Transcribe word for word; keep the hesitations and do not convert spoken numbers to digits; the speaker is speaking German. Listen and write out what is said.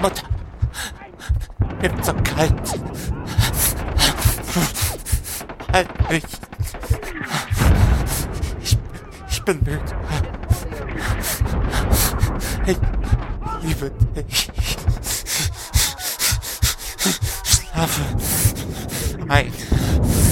Mutter, mir wird so kalt. Halt mich. Ich, ich bin müde. Ich liebe dich. Schlafe ein.